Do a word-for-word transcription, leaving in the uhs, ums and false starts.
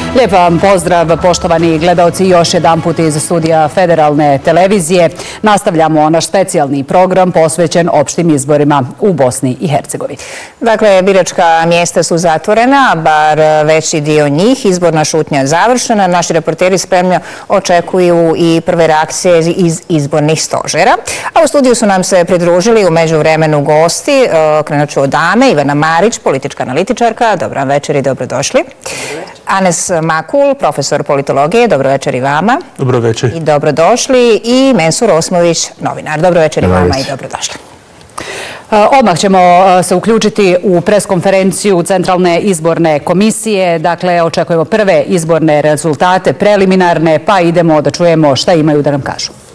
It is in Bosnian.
Lijep vam pozdrav, poštovani gledalci, još jedan put iz studija Federalne televizije. Nastavljamo naš specijalni program posvećen opštim izborima u Bosni i Hercegovini. Dakle, biračka mjesta su zatvorena, bar veći dio njih. Izborna šutnja je završena. Naši reporteri spremno očekuju i prve reakcije iz izbornih stožera. A u studiju su nam se pridružili u međuvremenu gosti. Krenut ću od dame, Ivana Marić, politička analitičarka. Dobro večer i dobrodošli. Anes Makul, profesor politologije. Dobro večer i vama. Dobro večer. I dobrodošli. I Mensur Osmović, novinar. Dobro večer i vama i dobrodošli. Odmah ćemo se uključiti u preskonferenciju Centralne izborne komisije. Dakle, očekujemo prve izborne rezultate, preliminarne, pa idemo da čujemo šta imaju da nam kažu.